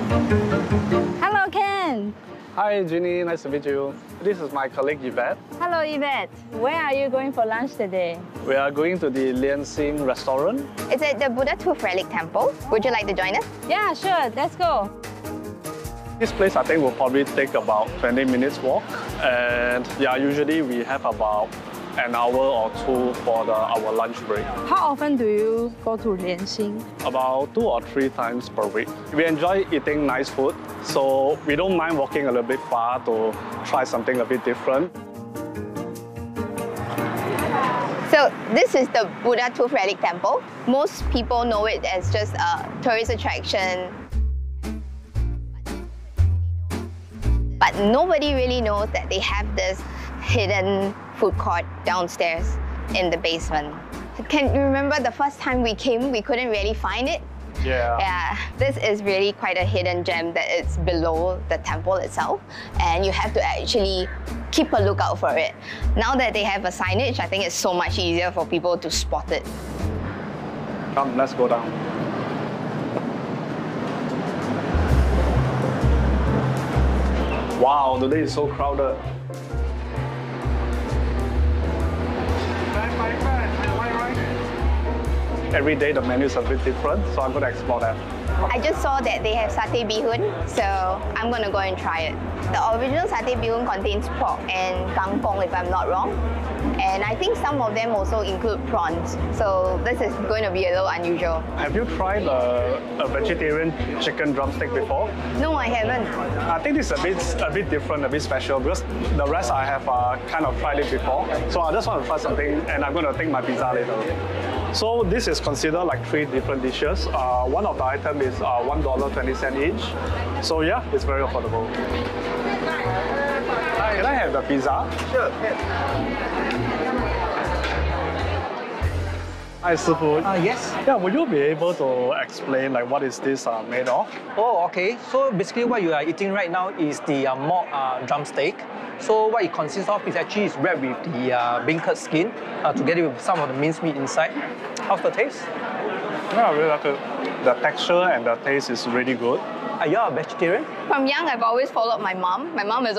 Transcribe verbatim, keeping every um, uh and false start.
Hello, Ken. Hi, Ginny. Nice to meet you. This is my colleague, Yvette. Hello, Yvette. Where are you going for lunch today? We are going to the Lian Xing restaurant. It's at the Buddha Tooth Relic Temple. Would you like to join us? Yeah, sure. Let's go. This place, I think, will probably take about twenty minutes walk. And yeah, usually we have about an hour or two for the, our lunch break. How often do you go to Lianxing? About two or three times per week. We enjoy eating nice food, so we don't mind walking a little bit far to try something a bit different. So this is the Buddha Tooth Relic Temple. Most people know it as just a tourist attraction. But nobody really knows that they have this hidden food court downstairs in the basement. Can you remember the first time we came, we couldn't really find it? Yeah. Yeah, this is really quite a hidden gem that it's below the temple itself, and you have to actually keep a lookout for it. Now that they have a signage, I think it's so much easier for people to spot it. Come, let's go down. Wow, today is so crowded. Every day the menu is a bit different, so I'm going to explore that. I just saw that they have satay bihun, so I'm going to go and try it. The original satay bihun contains pork and kangkong, if I'm not wrong. And I think some of them also include prawns, so this is going to be a little unusual. Have you tried a, a vegetarian chicken drumstick before? No, I haven't. I think this is a bit, a bit different, a bit special, because the rest I have uh, kind of tried it before. So I just want to try something, and I'm going to take my pizza later. So this is considered like three different dishes. Uh, one of the items is uh, one dollar twenty cents each. So yeah, it's very affordable. Hi, can I have the pizza? Sure. Hi, Sifu. Uh, yes. Yeah, would you be able to explain like what is this uh, made of? Oh, okay. So basically what you are eating right now is the uh, mock uh, drumstick. So what it consists of is actually is wrapped with the uh, beancurd skin uh, together with some of the minced meat inside. How's the taste? Yeah, I really like it. The texture and the taste is really good. Are you a vegetarian? From young, I've always followed my mom. My mom is